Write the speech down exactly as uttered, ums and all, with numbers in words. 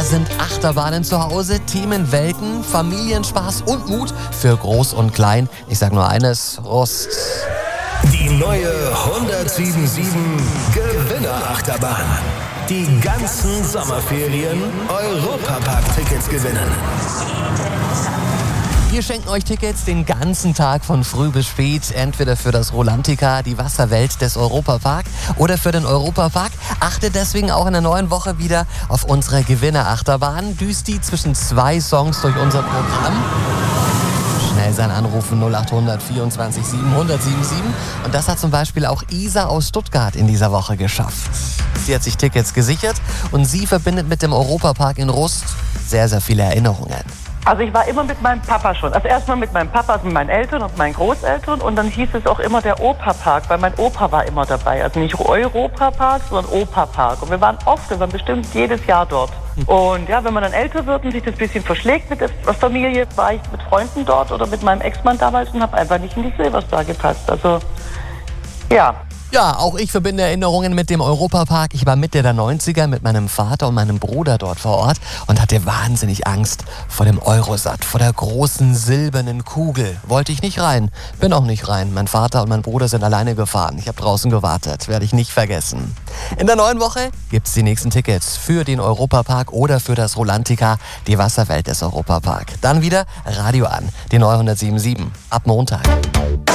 sind Achterbahnen zu Hause, Themen Welten, Familienspaß und Mut für Groß und Klein. Ich sag nur eines, Prost. Die neue hundertsieben Gewinner-Achterbahn. Die ganzen Sommerferien Europapark-Tickets gewinnen. Wir schenken euch Tickets den ganzen Tag von früh bis spät, entweder für das Rolantica, die Wasserwelt des Europapark oder für den Europapark. Achtet deswegen auch in der neuen Woche wieder auf unsere Gewinner-Achterbahn. Düst die zwischen zwei Songs durch unser Programm. Schnell sein Anrufen null acht hundert vierundzwanzig siebenhundert siebenundsiebzig. Und das hat zum Beispiel auch Isa aus Stuttgart in dieser Woche geschafft. Sie hat sich Tickets gesichert und sie verbindet mit dem Europapark in Rust sehr, sehr viele Erinnerungen. Also ich war immer mit meinem Papa schon. Also erstmal mit meinem Papa, also mit meinen Eltern und meinen Großeltern. Und dann hieß es auch immer der Opa-Park, weil mein Opa war immer dabei. Also nicht Europapark, sondern Opa-Park. Und wir waren oft, wir waren bestimmt jedes Jahr dort. Und ja, wenn man dann älter wird und sich das ein bisschen verschlägt mit der Familie, war ich mit Freunden dort oder mit meinem Ex-Mann damals und habe einfach nicht in die Silverstar gepasst. Also, ja. Ja, auch ich verbinde Erinnerungen mit dem Europapark. Ich war Mitte der neunziger mit meinem Vater und meinem Bruder dort vor Ort und hatte wahnsinnig Angst vor dem Eurosat, vor der großen silbernen Kugel. Wollte ich nicht rein, bin auch nicht rein. Mein Vater und mein Bruder sind alleine gefahren. Ich habe draußen gewartet, werde ich nicht vergessen. In der neuen Woche gibt's die nächsten Tickets für den Europapark oder für das Rolantica, die Wasserwelt des Europapark. Dann wieder Radio an, die neue hundertsieben Komma sieben ab Montag.